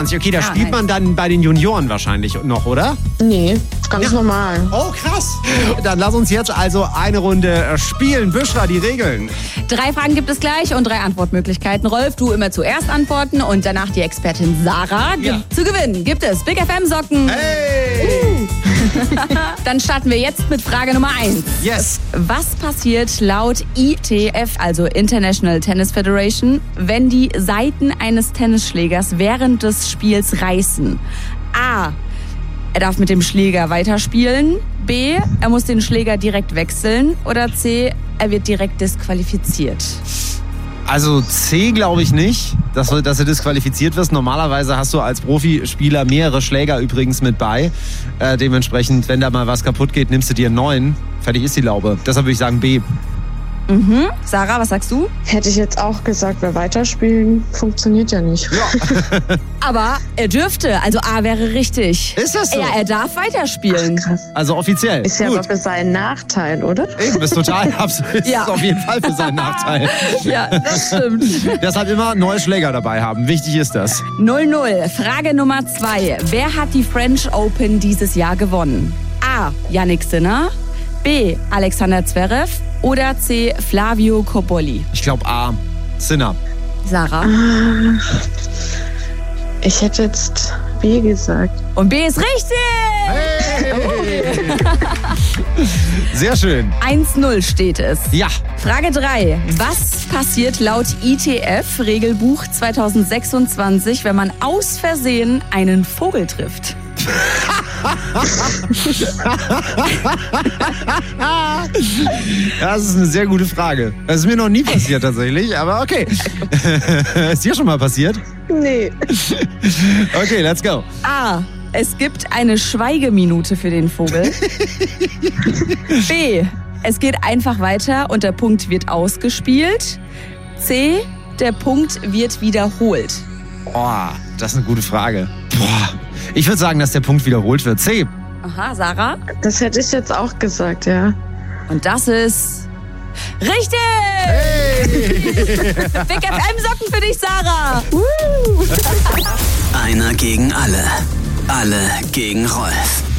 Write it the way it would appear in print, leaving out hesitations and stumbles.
Okay, da spielt man dann bei den Junioren wahrscheinlich noch, oder? Nee, ganz normal. Oh, krass. Dann lass uns jetzt also eine Runde spielen. Büschra, die Regeln. 3 Fragen gibt es gleich und 3 Antwortmöglichkeiten. Rolf, du immer zuerst antworten und danach die Expertin Sarah. Zu gewinnen gibt es Big FM Socken. Hey! Dann starten wir jetzt mit Frage Nummer 1. Yes. Was passiert laut ITF, also International Tennis Federation, wenn die Seiten eines Tennisschlägers während des Spiels reißen? A. Er darf mit dem Schläger weiterspielen. B. Er muss den Schläger direkt wechseln. Oder C. Er wird direkt disqualifiziert. Also C glaube ich nicht, dass du disqualifiziert wirst. Normalerweise hast du als Profispieler mehrere Schläger übrigens mit bei. Dementsprechend, wenn da mal was kaputt geht, nimmst du dir einen neuen. Fertig ist die Laube. Deshalb würde ich sagen B. Sarah, was sagst du? Hätte ich jetzt auch gesagt, wer weiterspielen, funktioniert ja nicht. Ja. Aber er dürfte, also A wäre richtig. Ist das so? Ja, er darf weiterspielen. Krass. Also offiziell. Ist ja Gut. aber für seinen Nachteil, oder? Eben, ist total absolut. Ja. Ist auf jeden Fall für seinen Nachteil. Ja, das stimmt. Deshalb immer neue Schläger dabei haben. Wichtig ist das. 0-0. Frage Nummer 2. Wer hat die French Open dieses Jahr gewonnen? A. Yannick Sinner. B. Alexander Zverev. Oder C. Flavio Cobolli. Ich glaube A. Sinner. Sarah. Ich hätte jetzt B gesagt. Und B ist richtig! Hey! Sehr schön. 1-0 steht es. Ja. Frage 3. Was passiert laut ITF Regelbuch 2026, wenn man aus Versehen einen Vogel trifft? Das ist eine sehr gute Frage. Das ist mir noch nie passiert tatsächlich, aber okay. Ist dir schon mal passiert? Nee. Okay, let's go. A. Es gibt eine Schweigeminute für den Vogel. B. Es geht einfach weiter und der Punkt wird ausgespielt. C. Der Punkt wird wiederholt. Oh, das ist eine gute Frage. Boah. Ich würde sagen, dass der Punkt wiederholt wird. C. Aha, Sarah. Das hätte ich jetzt auch gesagt, ja. Und das ist richtig! Hey! Big FM Socken für dich, Sarah! Einer gegen alle. Alle gegen Rolf.